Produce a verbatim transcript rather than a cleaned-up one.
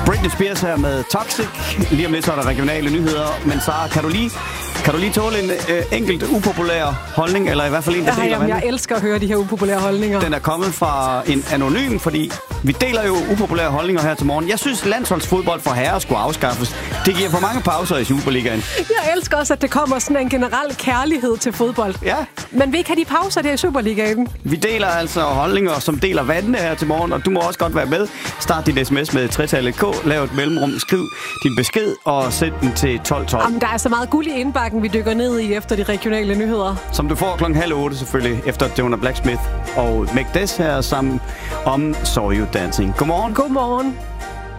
Britney Spears her med Toxic. Lige om lidt så er der regionale nyheder. Men Sara, kan du lige, kan du lige tåle en øh, enkelt upopulær holdning? Eller i hvert fald en, der ja, deler jamen, vandene? Jeg elsker at høre de her upopulære holdninger. Den er kommet fra en anonym, fordi vi deler jo upopulære holdninger her til morgen. Jeg synes, landsholdsfodbold for herrer skulle afskaffes. Det giver for mange pauser i Superligaen. Jeg elsker også, at det kommer sådan en generel kærlighed til fodbold. Ja. Men vi ikke have de pauser der i Superligaen. Vi deler altså holdninger, som deler vandene her til morgen, og du må også godt være med. Start din sms med tretallet K, lav et mellemrum, skriv din besked og send den til tolv tolv. Jamen, der er så meget guld i indbakken, vi dykker ned i efter de regionale nyheder. Som du får klokken halv otte selvfølgelig, efter Jonah Blacksmith og Meg Des her sammen om Saw You Dancing. Godmorgen. Godmorgen.